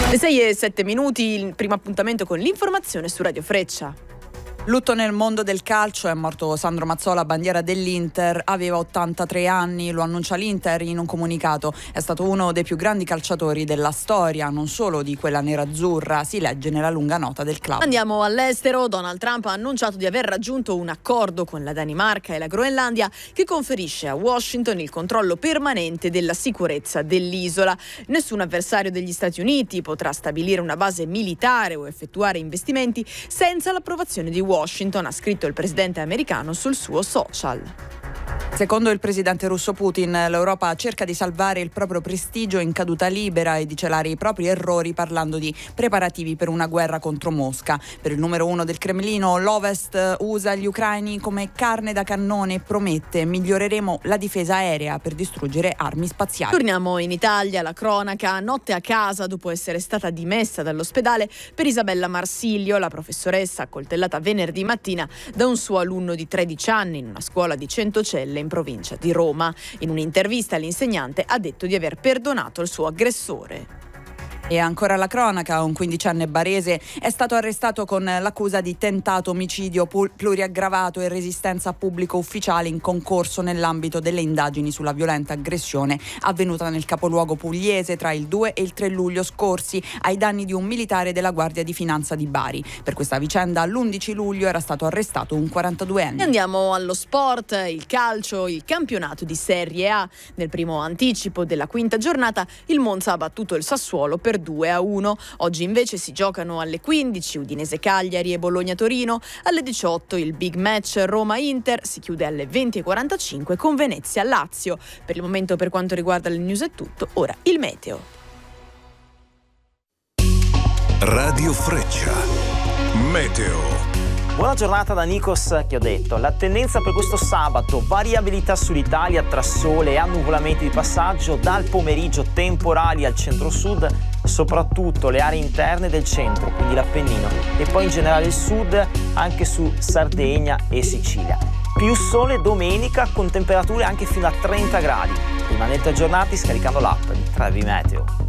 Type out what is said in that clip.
Le 6:07, il primo appuntamento con l'informazione su Radio Freccia. Lutto nel mondo del calcio, è morto Sandro Mazzola, bandiera dell'Inter, aveva 83 anni, lo annuncia l'Inter in un comunicato. È stato uno dei più grandi calciatori della storia, non solo di quella nerazzurra, si legge nella lunga nota del club. Andiamo all'estero. Donald Trump ha annunciato di aver raggiunto un accordo con la Danimarca e la Groenlandia che conferisce a Washington il controllo permanente della sicurezza dell'isola. Nessun avversario degli Stati Uniti potrà stabilire una base militare o effettuare investimenti senza l'approvazione di Washington, ha scritto il presidente americano sul suo social. Secondo il presidente russo Putin, l'Europa cerca di salvare il proprio prestigio in caduta libera e di celare i propri errori parlando di preparativi per una guerra contro Mosca. Per il numero uno del Cremlino, l'Ovest usa gli ucraini come carne da cannone e promette: miglioreremo la difesa aerea per distruggere armi spaziali. Torniamo in Italia, la cronaca. Notte a casa dopo essere stata dimessa dall'ospedale per Isabella Marsiglio, la professoressa accoltellata venerdì mattina da un suo alunno di 13 anni in una scuola di Centocelle in provincia di Roma. In un'intervista l'insegnante ha detto di aver perdonato il suo aggressore. E ancora la cronaca, un 15enne barese è stato arrestato con l'accusa di tentato omicidio pluriaggravato e resistenza a pubblico ufficiale in concorso nell'ambito delle indagini sulla violenta aggressione avvenuta nel capoluogo pugliese tra il 2 e il 3 luglio scorsi ai danni di un militare della Guardia di Finanza di Bari. Per questa vicenda l'11 luglio era stato arrestato un 42enne. E andiamo allo sport, il calcio, il campionato di Serie A. Nel primo anticipo della quinta giornata il Monza ha battuto il Sassuolo per 2-1. Oggi invece si giocano alle 15 Udinese Cagliari e Bologna Torino, alle 18 il big match Roma Inter, si chiude alle 20:45 con Venezia Lazio. Per il momento, per quanto riguarda le news è tutto, ora il meteo. Radio Freccia Meteo. Buona giornata da Nikos Chiodetto. La tendenza per questo sabato: variabilità sull'Italia tra sole e annuvolamenti di passaggio, dal pomeriggio temporali al centro-sud, soprattutto le aree interne del centro, quindi l'Appennino, e poi in generale il sud, anche su Sardegna e Sicilia. Più sole domenica con temperature anche fino a 30 gradi. Rimanete aggiornati scaricando l'app di Trevi Meteo.